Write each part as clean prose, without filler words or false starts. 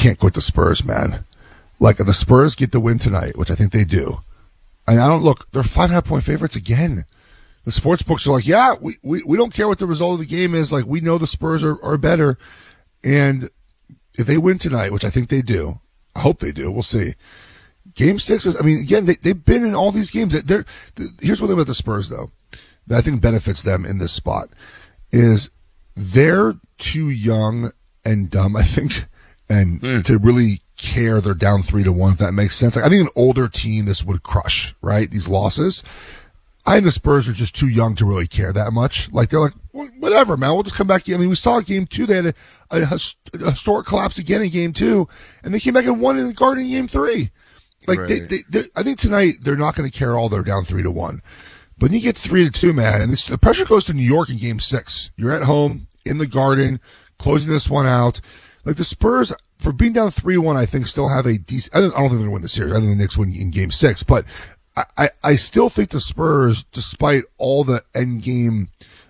can't quit the Spurs, man. Like, if the Spurs get the win tonight, which I think they do, and I don't look, they're 5.5-point favorites again. The sports books are like, yeah, we don't care what the result of the game is. Like, we know the Spurs are better. And if they win tonight, which I think they do, I hope they do, we'll see. Game 6 is, I mean, again, they've been in all these games. Here's one thing about the Spurs, though, that I think benefits them in this spot, is they're too young and dumb, I think, and to really care they're down 3-1, if that makes sense. Like, I think an older team this would crush, right? These losses. I think the Spurs are just too young to really care that much. Like, they're like, whatever, man, we'll just come back. I mean, we saw game 2, they had a historic collapse again in game 2, and they came back and won in the Garden in game 3. Like, right. I think tonight they're not going to care all they're down 3-1. But then you get 3-2, man, and the pressure goes to New York in game 6. You're at home, in the Garden, closing this one out. Like, the Spurs, for being down 3-1, I think still have a decent, I don't think they're going to win the series. I think the Knicks win in game 6, but I still think the Spurs, despite all the end game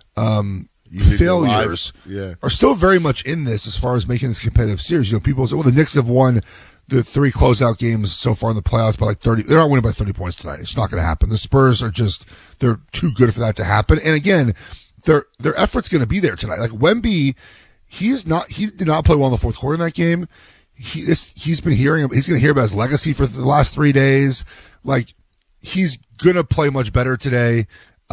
failures, are still very much in this as far as making this competitive series. You know, people say, well, the Knicks have won the 3 closeout games so far in the playoffs by like 30. They're not winning by 30 points tonight. It's not going to happen. The Spurs are just, they're too good for that to happen. And again, their effort's going to be there tonight. Like, Wemby, he did not play well in the fourth quarter in that game. He's going to hear about his legacy for the last 3 days. Like, he's going to play much better today.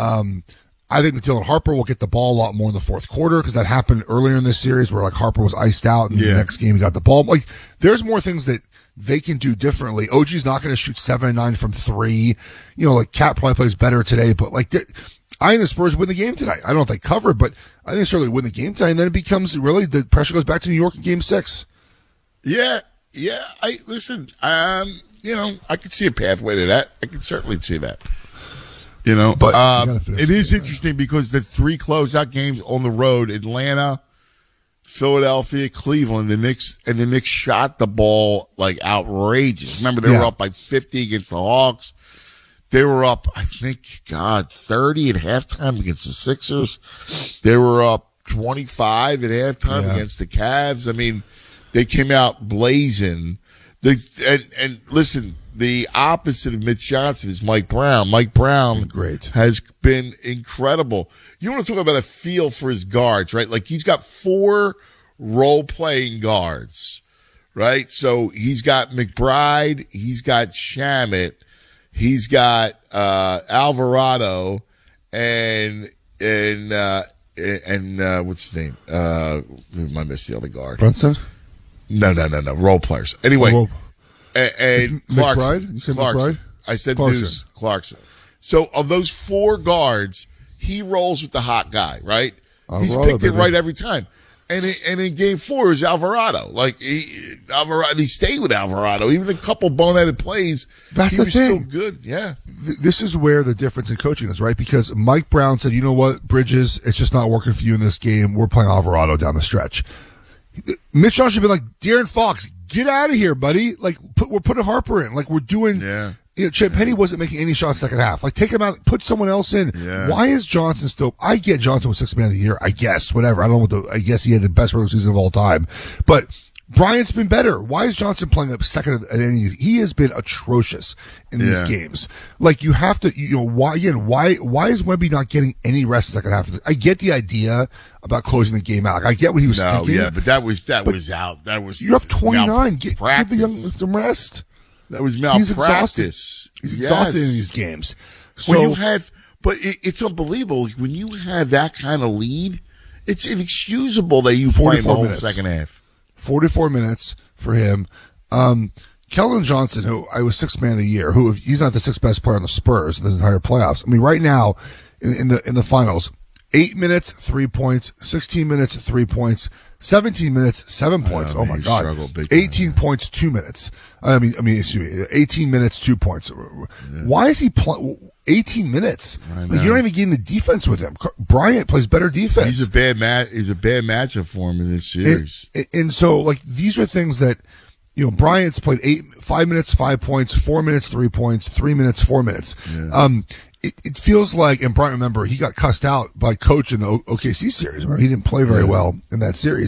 I think that Dylan Harper will get the ball a lot more in the fourth quarter, because that happened earlier in this series where, like, Harper was iced out and the next game he got the ball. Like, there's more things that they can do differently. OG's not going to shoot 7 and 9 from 3. You know, like, Cat probably plays better today, but like, I think the Spurs win the game tonight. I don't know if they cover, but I think they certainly win the game tonight. And then it becomes really, the pressure goes back to New York in game 6. Yeah. Listen, you know, I could see a pathway to that. I can certainly see that. You know, but it is interesting because the 3 closeout games on the road, Atlanta, Philadelphia, Cleveland, the Knicks shot the ball like outrageous. Remember, they were up by 50 against the Hawks. They were up, I think, 30 at halftime against the Sixers. They were up 25 at halftime against the Cavs. I mean, they came out blazing. And listen, the opposite of Mitch Johnson is Mike Brown. Mike Brown has been incredible. You want to talk about a feel for his guards, right? Like, he's got 4 role-playing guards, right? So he's got McBride, he's got Shamet, he's got Alvarado, and what's his name? Who I missed the other guard? Brunson? No. Role players. Anyway. And Clarkson. McBride? You said Clarkson. McBride? I said Deuce Clarkson. So of those 4 guards, he rolls with the hot guy, right? He's picked it right every time. And in game 4 is Alvarado. Like, he stayed with Alvarado. Even a couple boneheaded plays, he was still good. Yeah. This is where the difference in coaching is, right? Because Mike Brown said, you know what, Bridges, it's just not working for you in this game. We're playing Alvarado down the stretch. Mitch Johnson should be like, De'Aaron Fox, get out of here, buddy. Like, we're putting Harper in. Like, we're doing. Yeah. You know, Chet Penny wasn't making any shots second half. Like, take him out, put someone else in. Yeah. Why is Johnson still? I get Johnson was 6th man of the year. I guess whatever. I don't know. I guess he had the best regular season of all time. But Bryant's been better. Why is Johnson playing up second at any? He has been atrocious in these games. Like, you have to, you know, why is Wemby not getting any rest in the second half of this? I get the idea about closing the game out. Like, I get what he was thinking. Yeah, but that was out. That was, you're up 29. Give the young some rest. That was malpractice. He's exhausted in these games. So, when you have, but it's unbelievable when you have that kind of lead. It's inexcusable that you play the whole second half. 44 minutes for him. Keldon Johnson, who I was 6th man of the year, who he's not the 6th best player on the Spurs in the entire playoffs. I mean, right now in the finals, 8 minutes, 3 points, 16 minutes, 3 points, 17 minutes, 7 points. Oh my God. 18 points, 2 minutes. Excuse me, 18 minutes, 2 points. Yeah. Why is he 18 minutes? Like, you're not even getting the defense with him. Bryant plays better defense. He's a bad matchup for him in this series. And so, like, these are things that, you know, Bryant's played 5 minutes, 5 points, 4 minutes, 3 points, 3 minutes, 4 minutes. Yeah. It feels like, and Bryant, remember, he got cussed out by coach in the OKC series where he didn't play very well in that series.